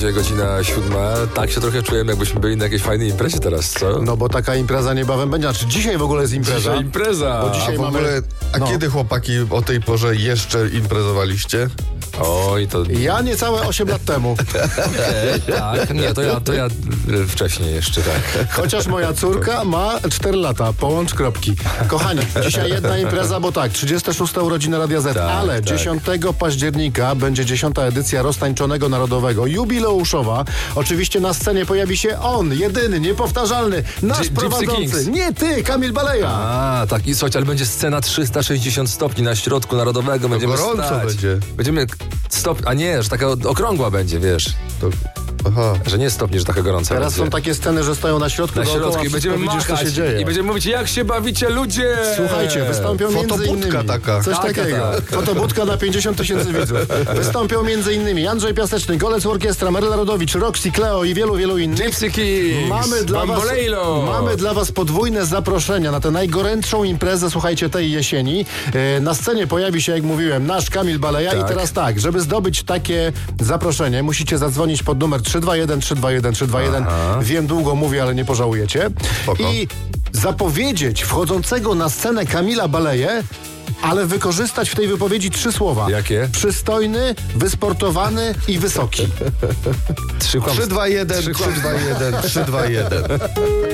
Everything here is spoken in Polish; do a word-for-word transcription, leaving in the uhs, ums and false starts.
Godzina siódma, tak się trochę czujemy, jakbyśmy byli na jakiejś fajnej imprezie teraz, co? No bo taka impreza niebawem będzie, znaczy dzisiaj w ogóle jest impreza. Dzisiaj impreza! Bo dzisiaj A w mamy... ogóle, a no. kiedy chłopaki o tej porze jeszcze imprezowaliście? Oj, to... Ja niecałe osiem lat temu. Okej, tak, nie, to ja, to ja y, wcześniej jeszcze, tak. Chociaż moja córka ma cztery lata. Połącz kropki. Kochani, dzisiaj jedna impreza, bo tak, trzydzieste szóste urodziny Radia Z, Tak, ale tak. dziesiątego października będzie dziesiąta edycja Roztańczonego Narodowego, jubileuszowa. Oczywiście na scenie pojawi się on, jedyny, niepowtarzalny, nasz Gy- Gypsy prowadzący. Kings. Nie ty, Kamil Baleja. A, tak, i słuchajcie, ale będzie scena trzysta sześćdziesiąt stopni na środku Narodowego, będziemy gorąco stać. będzie. Będziemy stop... A nie, że taka okrągła będzie, wiesz. To, aha. Że nie stopni, że taka gorąca Teraz będzie. są takie sceny, że stoją na środku, Na dookoła, środku i wszystko będziemy widzisz, co machać się dzieje. i będziemy mówić, jak się bawicie, ludzie! Słuchajcie, wystąpią między Fotobudka innymi... taka. Coś Taka, takiego. tak. Fotobudka na pięćdziesiąt tysięcy widzów. Wystąpią między innymi Andrzej Piaseczny, Golec Orkiestra, Maryla Rodowicz, Roxy, Cleo i wielu, wielu innych. Gypsy Kings! Mamy dla, was, Bambolejlo! mamy dla was podwójne zaproszenia na tę najgorętszą imprezę, słuchajcie, tej jesieni. E, na scenie pojawi się, jak mówiłem, nasz Kamil Baleja. Tak. I teraz tak, żeby zdobyć takie zaproszenie, musicie zadzwonić pod numer trzy dwa jeden trzy dwa jeden trzy dwa jeden. Wiem, długo mówię, ale nie pożałujecie. Spoko. I zapowiedzieć wchodzącego na scenę Kamila Baleję, ale wykorzystać w tej wypowiedzi trzy słowa. Jakie? Przystojny, wysportowany i wysoki. Trzy kłamstwa. trzy dwa jeden, Trzy trzy dwa jeden, trzy dwa jeden.